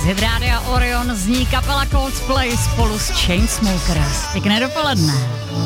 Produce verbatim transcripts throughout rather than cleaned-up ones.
Z Hydrádia Orion zní kapela Coldplay spolu s Chainsmokers. Pěkné dopoledne.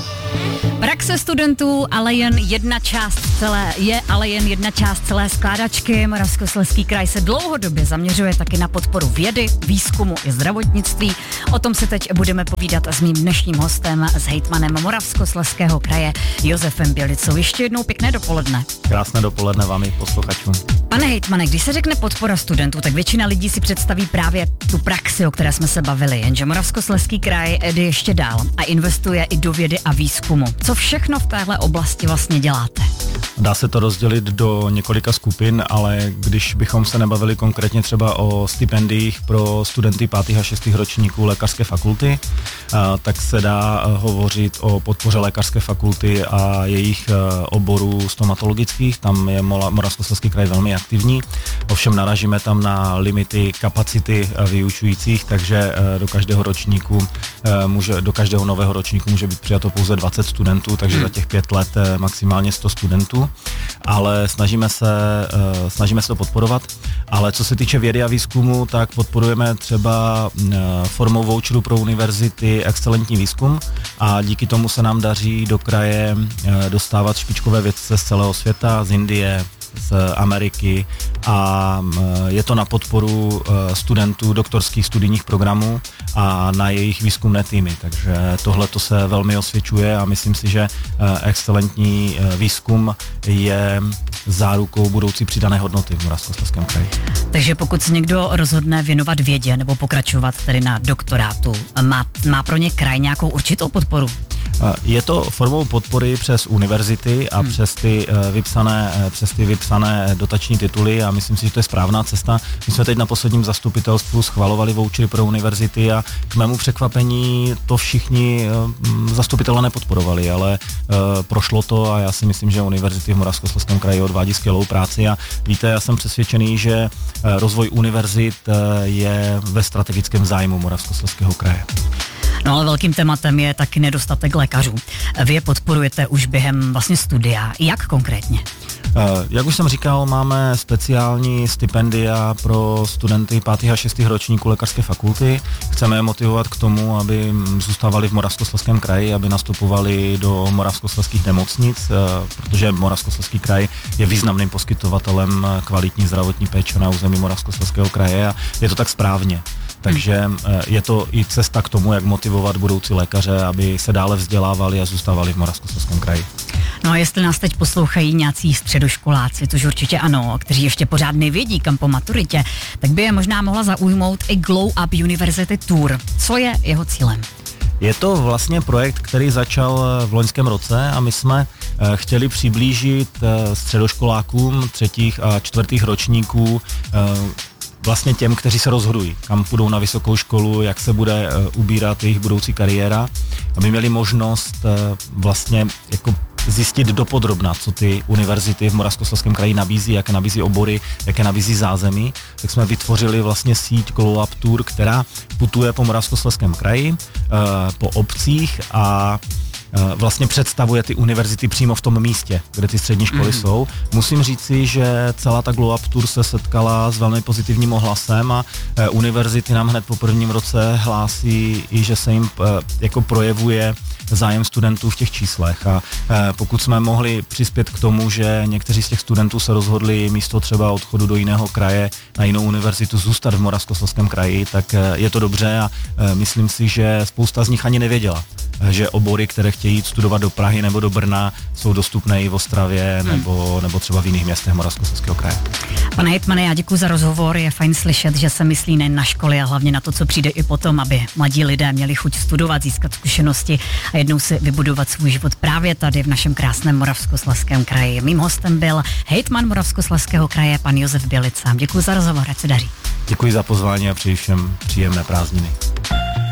Praxe studentů ale jen jedna část celé, je ale jen jedna část celé skládačky. Moravskoslezský kraj se dlouhodobě zaměřuje taky na podporu vědy, výzkumu i zdravotnictví. O tom si teď budeme povídat s mým dnešním hostem, s hejtmanem Moravskoslezského kraje Josefem Bělicou. Ještě jednou pěkné dopoledne. Krásné dopoledne vám i posluchačům. Pane hejtmane, když se řekne podpora studentů, tak většina lidí si představí právě tu praxi, o které jsme se bavili, jenže Moravskoslezský kraj jde ještě dál a investuje i do vědy a výzkumu. Co všechno v téhle oblasti vlastně děláte? Dá se to rozdělit do několika skupin, ale když bychom se nebavili konkrétně třeba o stipendiích pro studenty pátých a šestých ročníků lékařské fakulty, tak se dá hovořit o podpoře lékařské fakulty a jejich oborů stomatologických. Tam je Moravskoslezský kraj velmi aktivní. Ovšem naražíme tam na limity kapacity vyučujících, takže do každého ročníku může, do každého nového ročníku může být přijato pouze dvacet studentů, takže hmm. za těch pět let maximálně sto studentů. Ale snažíme se, snažíme se to podporovat. Ale co se týče vědy a výzkumu, tak podporujeme třeba formou voucherů pro univerzity excelentní výzkum a díky tomu se nám daří do kraje dostávat špičkové vědce z celého světa, z Indie, z Ameriky a je to na podporu studentů doktorských studijních programů a na jejich výzkumné týmy, takže tohle to se velmi osvědčuje a myslím si, že excelentní výzkum je zárukou budoucí přidané hodnoty v Moravskoslezském kraji. Takže pokud se někdo rozhodne věnovat vědě nebo pokračovat tedy na doktorátu, má, má pro ně kraj nějakou určitou podporu? Je to formou podpory přes univerzity a hmm. přes, ty vypsané, přes ty vypsané dotační tituly a myslím si, že to je správná cesta. My jsme teď na posledním zastupitelstvu schvalovali vouchery pro univerzity a k mému překvapení to všichni zastupitelé nepodporovali, ale prošlo to a já si myslím, že univerzity v Moravskoslezském kraji odvádí skvělou práci a víte, já jsem přesvědčený, že rozvoj univerzit je ve strategickém zájmu Moravskoslezského kraje. No ale velkým tématem je taky nedostatek lékařů. Vy je podporujete už během vlastně studia. Jak konkrétně? Jak už jsem říkal, máme speciální stipendia pro studenty pátých a šestých ročníků lékařské fakulty. Chceme je motivovat k tomu, aby zůstávali v Moravskoslezském kraji, aby nastupovali do moravskoslezských nemocnic, protože Moravskoslezský kraj je významným poskytovatelem kvalitní zdravotní péče na území Moravskoslezského kraje a je to tak správně. Takže je to i cesta k tomu, jak motivovat budoucí lékaře, aby se dále vzdělávali a zůstávali v Moravskoslezském kraji. No a jestli nás teď poslouchají nějací středoškoláci, což určitě ano, kteří ještě pořád nevědí, kam po maturitě, tak by je možná mohla zaujmout i Glow Up University Tour. Co je jeho cílem? Je to vlastně projekt, který začal v loňském roce a my jsme chtěli přiblížit středoškolákům třetích a čtvrtých ročníků vlastně těm, kteří se rozhodují, kam půjdou na vysokou školu, jak se bude ubírat jejich budoucí kariéra, aby měli možnost vlastně jako zjistit dopodrobna, co ty univerzity v Moravskoslezském kraji nabízí, jaké nabízí obory, jaké nabízí zázemí, tak jsme vytvořili vlastně síť Glow Up Tour, která putuje po Moravskoslezském kraji, po obcích a vlastně představuje ty univerzity přímo v tom místě, kde ty střední školy mm. jsou. Musím říci, že celá ta Glow Up Tour se setkala s velmi pozitivním ohlasem a univerzity nám hned po prvním roce hlásí i, že se jim jako projevuje zájem studentů v těch číslech a pokud jsme mohli přispět k tomu, že někteří z těch studentů se rozhodli místo třeba odchodu do jiného kraje na jinou univerzitu zůstat v Moravskoslezském kraji, tak je to dobře a myslím si, že spousta z nich ani nevěděla, že obory, které chtějí jít studovat do Prahy nebo do Brna, jsou dostupné i v Ostravě hmm. nebo, nebo třeba v jiných městech Moravskoslezského kraje. Pane hejtmane, já děkuji za rozhovor, je fajn slyšet, že se myslí nejen na školy a hlavně na to, co přijde i potom, aby mladí lidé měli chuť studovat, získat zkušenosti a jednou si vybudovat svůj život právě tady v našem krásném Moravskoslezském kraji. Mým hostem byl hejtman Moravskoslezského kraje, pan Josef Bělica. Děkuji za rozhovor, ať se daří. Děkuji za pozvání a přeji všem příjemné prázdniny.